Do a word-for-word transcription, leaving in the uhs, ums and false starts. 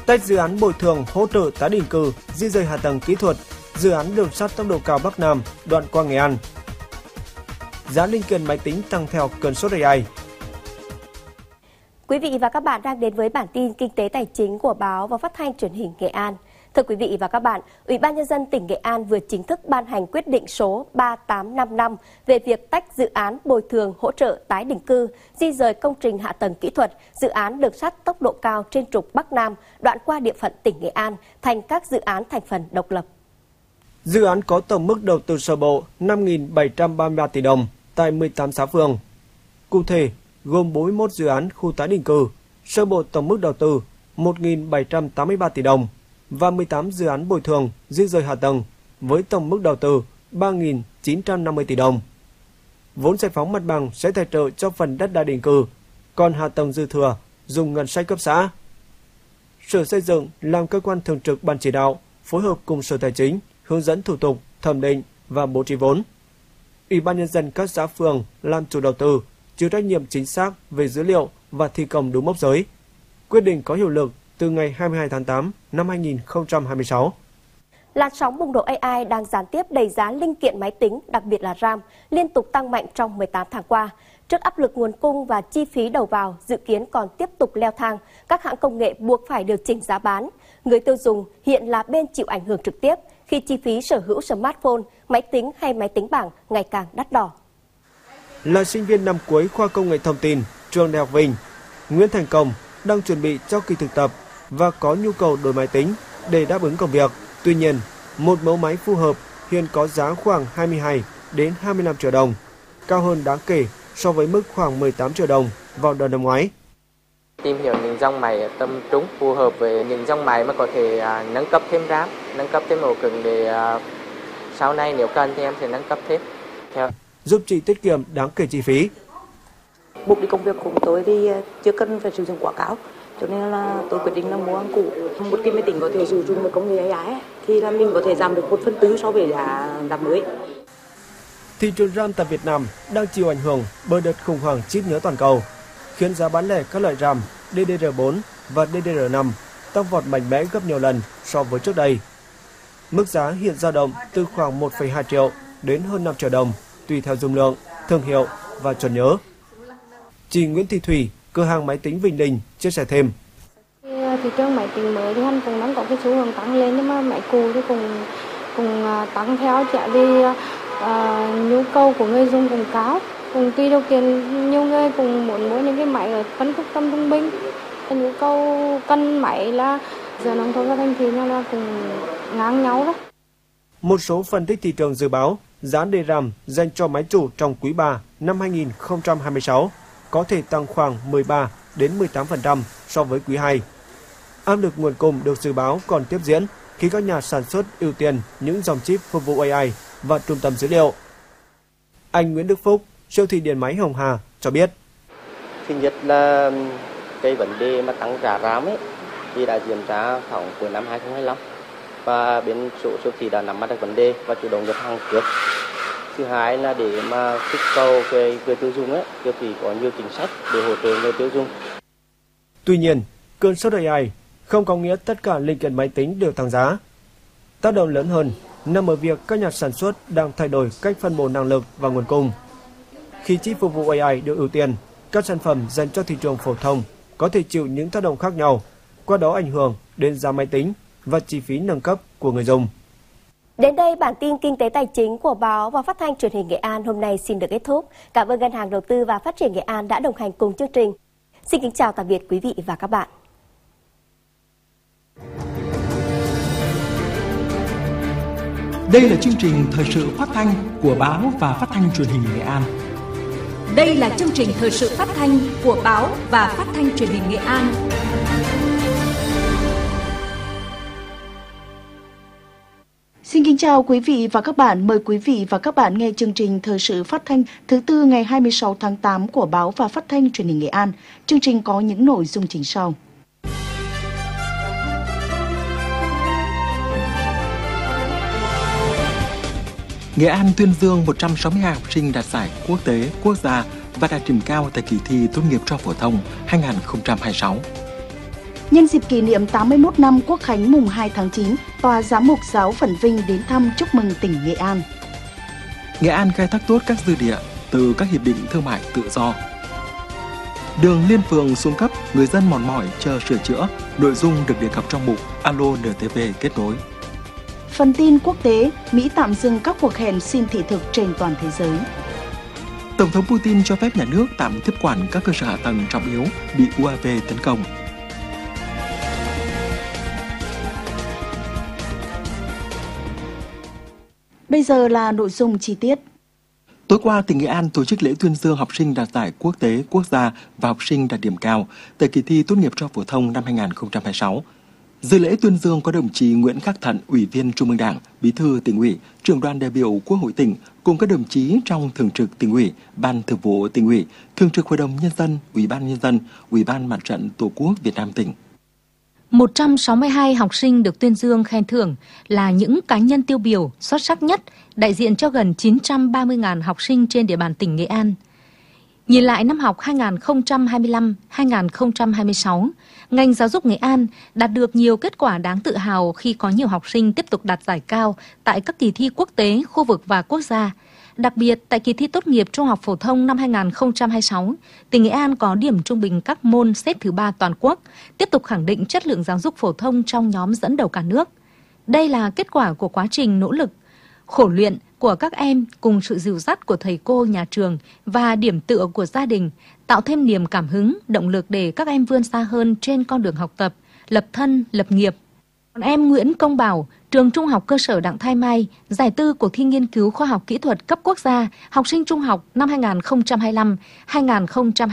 tách dự án bồi thường hỗ trợ tái định cư, di dời hạ tầng kỹ thuật, dự án đường sắt tốc độ cao Bắc Nam đoạn qua Nghệ An. Giá linh kiện máy tính tăng theo cơn sốt a i. Quý vị và các bạn đang đến với bản tin kinh tế tài chính của báo và phát thanh truyền hình Nghệ An. Thưa quý vị và các bạn, Ủy ban Nhân dân tỉnh Nghệ An vừa chính thức ban hành quyết định số ba tám năm năm về việc tách dự án bồi thường hỗ trợ tái định cư, di dời công trình hạ tầng kỹ thuật, dự án đường sắt tốc độ cao trên trục Bắc Nam đoạn qua địa phận tỉnh Nghệ An thành các dự án thành phần độc lập. Dự án có tổng mức đầu tư sơ bộ năm nghìn bảy trăm ba mươi ba tỷ đồng tại mười tám xã phường. Cụ thể, gồm bốn mươi mốt dự án khu tái định cư, sơ bộ tổng mức đầu tư một nghìn bảy trăm tám mươi ba tỷ đồng và mười tám dự án bồi thường di dời hạ tầng với tổng mức đầu tư ba nghìn chín trăm năm mươi tỷ đồng. Vốn giải phóng mặt bằng sẽ tài trợ cho phần đất đai định cư, còn hạ tầng dư thừa dùng ngân sách cấp xã. Sở Xây dựng làm cơ quan thường trực ban chỉ đạo, phối hợp cùng Sở Tài chính hướng dẫn thủ tục, thẩm định và bố trí vốn. Ủy ban Nhân dân các xã phường làm chủ đầu tư, chịu trách nhiệm chính xác về dữ liệu và thi công đúng mốc giới. Quyết định có hiệu lực từ ngày hai mươi hai tháng tám năm hai nghìn không trăm hai mươi sáu. Làn sóng bùng nổ a i đang gián tiếp đẩy giá linh kiện máy tính, đặc biệt là RAM, liên tục tăng mạnh trong mười tám tháng qua. Trước áp lực nguồn cung và chi phí đầu vào dự kiến còn tiếp tục leo thang, các hãng công nghệ buộc phải điều chỉnh giá bán. Người tiêu dùng hiện là bên chịu ảnh hưởng trực tiếp khi chi phí sở hữu smartphone, máy tính hay máy tính bảng ngày càng đắt đỏ. Là sinh viên năm cuối khoa công nghệ thông tin, trường Đại học Vinh, Nguyễn Thành Công đang chuẩn bị cho kỳ thực tập và có nhu cầu đổi máy tính để đáp ứng công việc. Tuy nhiên, một mẫu máy phù hợp hiện có giá khoảng hai mươi hai đến hai mươi lăm triệu đồng, cao hơn đáng kể so với mức khoảng mười tám triệu đồng vào đầu năm ngoái. Tìm hiểu những dòng máy tầm trung phù hợp với những dòng máy mà có thể à, nâng cấp thêm RAM, nâng cấp thêm ổ cứng để à, sau này nếu cần thì em sẽ nâng cấp thêm. Theo. Giúp chị tiết kiệm đáng kể chi phí. Mục đích công việc của tôi thì chưa cần phải sử dụng quá cao, cho nên là tôi quyết định là mua hàng cũ. Một cái máy tính có thể sử dụng một công nghệ a i thì là mình có thể giảm được một phần tư so với giá giá mới. Thị trường RAM tại Việt Nam đang chịu ảnh hưởng bởi đợt khủng hoảng chip nhớ toàn cầu, khiến giá bán lẻ các loại RAM D D R bốn và D D R năm tăng vọt mạnh mẽ gấp nhiều lần so với trước đây. Mức giá hiện dao động từ khoảng một phẩy hai triệu đến hơn năm triệu đồng, tùy theo dung lượng, thương hiệu và chuẩn nhớ. Chị Nguyễn Thị Thủy, cửa hàng máy tính Vinh Đình chia sẻ thêm. Thị trường máy tính mới thì hắn cũng đang có cái xu hướng tăng lên, nhưng mà máy cũ thì cũng cũng tăng theo, chỉ vì uh, nhu cầu của người dùng cũng cao, cũng tùy điều kiện nhiều người cũng muốn mua những cái máy ở phân khúc tầm trung bình. Nhu cầu cân máy là giờ nông thôn và thành thị nhau là cũng ngang nhau đó. Một số phân tích thị trường dự báo giá đê RAM dành cho máy chủ trong quý ba năm hai nghìn không trăm hai mươi sáu có thể tăng khoảng mười ba đến mười tám phần trăm so với quý hai. Áp lực nguồn cung được dự báo còn tiếp diễn khi các nhà sản xuất ưu tiên những dòng chip phục vụ a i và trung tâm dữ liệu. Anh Nguyễn Đức Phúc, siêu thị điện máy Hồng Hà cho biết. Thứ nhất là cái vấn đề mà tăng giá RAM ấy thì đã diễn ra khoảng cuối năm hai nghìn không trăm hai mươi lăm và bên số siêu thị đã nắm bắt được vấn đề và chủ động nhập hàng trước. Thứ hai là để mà kích cầu về người tiêu dùng ấy, siêu thị có nhiều chính sách để hỗ trợ người tiêu dùng. Tuy nhiên, cơn sốt a i không có nghĩa tất cả linh kiện máy tính đều tăng giá. Tác động lớn hơn nằm ở việc các nhà sản xuất đang thay đổi cách phân bổ năng lực và nguồn cung. Khi chip phục vụ a i được ưu tiên, các sản phẩm dành cho thị trường phổ thông có thể chịu những tác động khác nhau, qua đó ảnh hưởng đến giá máy tính và chi phí nâng cấp của người dùng. Đến đây, bản tin kinh tế tài chính của báo và phát thanh truyền hình Nghệ An hôm nay xin được kết thúc. Cảm ơn Ngân hàng Đầu tư và Phát triển Nghệ An đã đồng hành cùng chương trình. Xin kính chào tạm biệt quý vị và các bạn. Đây là chương trình thời sự phát thanh của báo và phát thanh truyền hình Nghệ An. Đây là chương trình thời sự phát thanh của báo và phát thanh truyền hình Nghệ An. Xin kính chào quý vị và các bạn. Mời quý vị và các bạn nghe chương trình thời sự phát thanh thứ tư ngày hai mươi sáu tháng tám của báo và phát thanh truyền hình Nghệ An. Chương trình có những nội dung chính sau. Nghệ An tuyên dương một trăm sáu mươi hai học sinh đạt giải quốc tế, quốc gia và đạt điểm cao tại kỳ thi tốt nghiệp trung học phổ thông hai nghìn không trăm hai mươi sáu. Nhân dịp kỷ niệm tám mươi mốt năm Quốc khánh mùng hai tháng chín, Tòa Giám mục Giáo phận Vinh đến thăm chúc mừng tỉnh Nghệ An. Nghệ An khai thác tốt các dư địa từ các hiệp định thương mại tự do. Đường liên phường xuống cấp, người dân mòn mỏi chờ sửa chữa. Nội dung được đề cập trong mục Alo en tê vê kết nối. Phần tin quốc tế, Mỹ tạm dừng các cuộc hẹn xin thị thực trên toàn thế giới. Tổng thống Putin cho phép nhà nước tạm tiếp quản các cơ sở hạ tầng trọng yếu bị u a vê tấn công. Bây giờ là nội dung chi tiết. Tối qua, tỉnh Nghệ An tổ chức lễ tuyên dương học sinh đạt giải quốc tế, quốc gia và học sinh đạt điểm cao tại kỳ thi tốt nghiệp trung học phổ thông năm hai không hai sáu. Dự lễ tuyên dương có đồng chí Nguyễn Khắc Thận, Ủy viên Trung ương Đảng, Bí thư Tỉnh ủy, Trưởng đoàn đại biểu Quốc hội tỉnh, cùng các đồng chí trong Thường trực Tỉnh ủy, Ban Thường vụ Tỉnh ủy, Thường trực Hội đồng Nhân dân, Ủy ban Nhân dân, Ủy ban Mặt trận Tổ quốc Việt Nam tỉnh. một trăm sáu mươi hai học sinh được tuyên dương khen thưởng là những cá nhân tiêu biểu xuất sắc nhất, đại diện cho gần chín trăm ba mươi nghìn học sinh trên địa bàn tỉnh Nghệ An. Nhìn lại năm học hai nghìn không trăm hai mươi lăm hai nghìn không trăm hai mươi sáu, ngành giáo dục Nghệ An đạt được nhiều kết quả đáng tự hào khi có nhiều học sinh tiếp tục đạt giải cao tại các kỳ thi quốc tế, khu vực và quốc gia. Đặc biệt, tại kỳ thi tốt nghiệp trung học phổ thông năm hai nghìn không trăm hai mươi sáu, tỉnh Nghệ An có điểm trung bình các môn xếp thứ ba toàn quốc, tiếp tục khẳng định chất lượng giáo dục phổ thông trong nhóm dẫn đầu cả nước. Đây là kết quả của quá trình nỗ lực, khổ luyện của các em cùng sự dìu dắt của thầy cô, nhà trường và điểm tựa của gia đình, tạo thêm niềm cảm hứng, động lực để các em vươn xa hơn trên con đường học tập, lập thân, lập nghiệp. Còn em Nguyễn Công Bảo, trường Trung học cơ sở Đặng Thái Mai, giải tư cuộc thi nghiên cứu khoa học kỹ thuật cấp quốc gia, học sinh trung học năm hai nghìn không trăm hai mươi lăm hai nghìn không trăm hai mươi sáu.